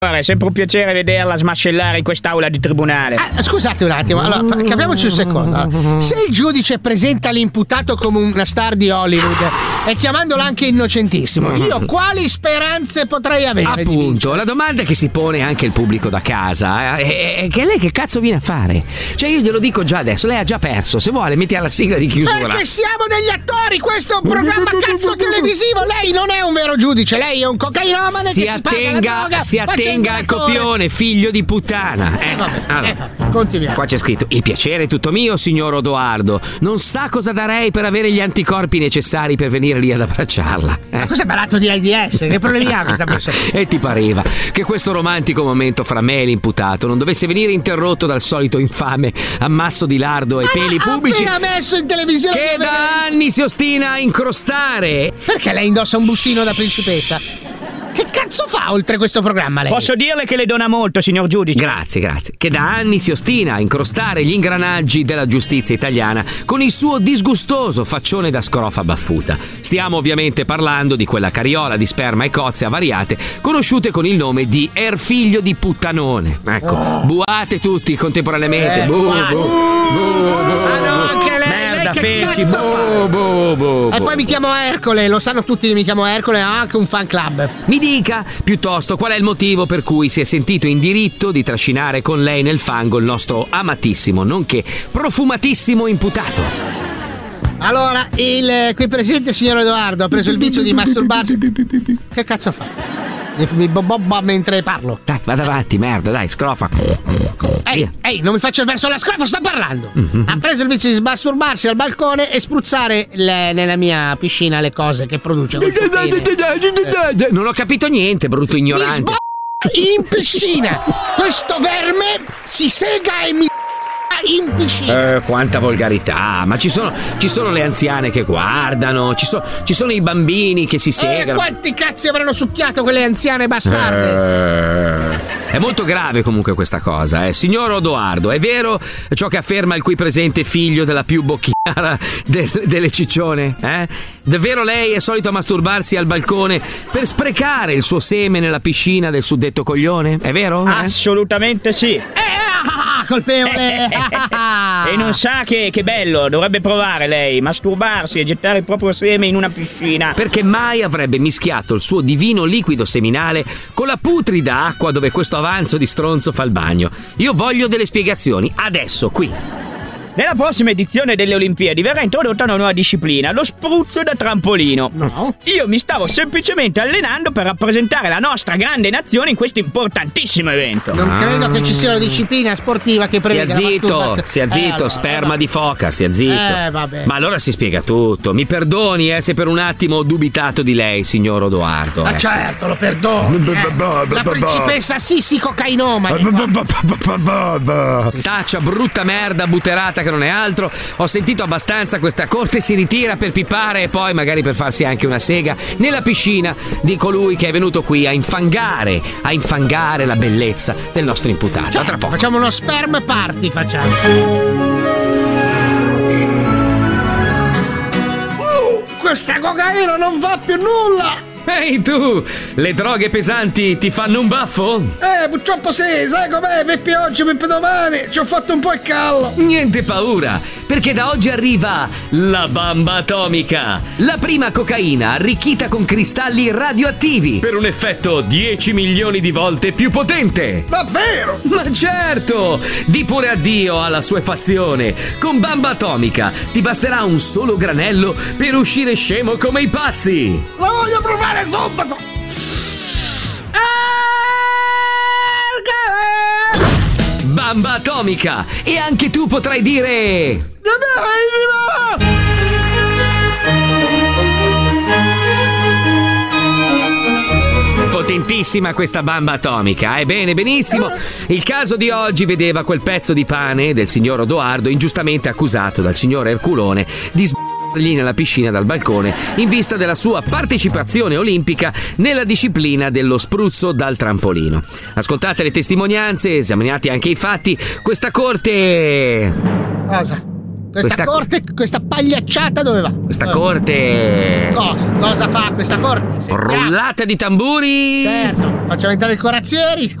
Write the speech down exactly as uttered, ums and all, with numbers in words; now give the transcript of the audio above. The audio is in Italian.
È sempre un piacere vederla smascellare in quest'aula di tribunale. Ah, scusate un attimo, allora, capiamoci un secondo. Allora, se il giudice presenta l'imputato come una star di Hollywood e chiamandolo anche innocentissimo, io quali speranze potrei avere? Appunto, la domanda che si pone anche il pubblico da casa è, è che lei che cazzo viene a fare? Cioè io glielo dico già adesso, lei ha già perso, se vuole metti alla sigla di chiusura. Perché siamo degli attori, questo è un programma cazzo televisivo, lei non è un vero giudice, lei è un cocainomane si che attenga, si paga la droga, si attenga al copione, figlio di puttana. Eh, eh, vabbè, allora, eh, vabbè, continuiamo. Qua c'è scritto: il piacere è tutto mio, signor Odoardo. Non sa cosa darei per avere gli anticorpi necessari per venire lì ad abbracciarla. Eh? Ma cos'è parlato di AIDS? Che problemi ha questa persona? E ti pareva che questo romantico momento fra me e l'imputato non dovesse venire interrotto dal solito infame ammasso di lardo ai peli Ma pubblici appena messo in televisione che deve... da anni si ostina a incrostare? Perché lei indossa un bustino da principessa? Che cazzo fa oltre questo programma lei? Posso dirle che le dona molto, signor giudice? Grazie, grazie. Che da anni si ostina a incrostare gli ingranaggi della giustizia italiana con il suo disgustoso faccione da scrofa baffuta. Stiamo ovviamente parlando di quella carriola di sperma e cozze avariate conosciute con il nome di Erfiglio di Puttanone. Ecco, oh. buate tutti contemporaneamente. Eh, bu, bu, bu, bu, ah no, anche lei, merda, lei feci. Bu, bu, bu, e poi mi chiamo Ercole, lo sanno tutti che mi chiamo Ercole, ho anche un fan club. Mi dica piuttosto qual è il motivo per cui si è sentito in diritto di trascinare con lei nel fango il nostro amatissimo, nonché profumatissimo imputato. Allora, il qui presente signor Edoardo ha preso il vizio di masturbarsi. Che cazzo fa? Mi bobba mentre parlo. Dai, vada avanti, merda, dai, scrofa. Ehi, ehi, non mi faccio il verso alla scrofa, sto parlando. Mm-hmm. Ha preso il vizio di masturbarsi al balcone e spruzzare le, nella mia piscina le cose che produce. Non ho capito niente, brutto ignorante. Mi sb- in piscina. Questo verme si sega e mi in piscina. Eh, quanta volgarità! Ma ci sono, ci sono le anziane che guardano, ci, so, ci sono i bambini che si segano. Eh, quanti cazzi avranno succhiato quelle anziane bastarde? Eh, è molto grave comunque questa cosa, eh. Signor Odoardo, è vero ciò che afferma il qui presente figlio della più bocchiara del, delle ciccione? Eh? Davvero lei è solito a masturbarsi al balcone per sprecare il suo seme nella piscina del suddetto coglione? È vero? Eh? Assolutamente sì. Eh, ah, colpevole! E non sa che, che bello, dovrebbe provare lei, masturbarsi e gettare il proprio seme in una piscina. Perché mai avrebbe mischiato il suo divino liquido seminale con la putrida acqua dove questo avanzo di stronzo fa il bagno? Io voglio delle spiegazioni, adesso, qui. Nella prossima edizione delle Olimpiadi verrà introdotta una nuova disciplina, lo spruzzo da trampolino. No. Io mi stavo semplicemente allenando per rappresentare la nostra grande nazione in questo importantissimo evento. Non credo che ci sia una disciplina sportiva che prevede. Stia zitto, stia zitto, eh, allora, eh, sperma di foca, stia zitto. Eh, vabbè. Ma allora si spiega tutto. Mi perdoni eh, se per un attimo ho dubitato di lei, signor Odoardo. Ma eh. certo, lo perdono. Eh. La principessa Sissi cocainomane. Taccia brutta merda butterata che non è altro. Ho sentito abbastanza, questa corte si ritira per pipare e poi magari per farsi anche una sega nella piscina di colui che è venuto qui a infangare, a infangare la bellezza del nostro imputato. Cioè, tra poco. Facciamo uno sperm party, facciamo. Uh, questa cocaina non fa più nulla. Ehi tu, le droghe pesanti ti fanno un baffo? Eh, purtroppo sì, sai com'è, Pippi oggi, Pippi domani, ci ho fatto un po' il callo. Niente paura, perché da oggi arriva la bamba atomica, la prima cocaina arricchita con cristalli radioattivi per un effetto dieci milioni di volte più potente. Davvero? Ma certo, di pure addio alla suefazione. Con bamba atomica ti basterà un solo granello per uscire scemo come i pazzi. La voglio provare subito. Bamba atomica, e anche tu potrai dire potentissima questa bamba atomica, eh? Bene, benissimo. Il caso di oggi vedeva quel pezzo di pane del signor Odoardo ingiustamente accusato dal signor Erculone di sbagliare nella piscina dal balcone in vista della sua partecipazione olimpica nella disciplina dello spruzzo dal trampolino. Ascoltate le testimonianze, esaminati anche i fatti. Questa corte... Cosa? Questa, questa corte, questa pagliacciata dove va? Questa dove corte... Cosa? Cosa fa questa corte? Sentiamo. Rullata di tamburi... Certo, facciamo entrare i corazzieri.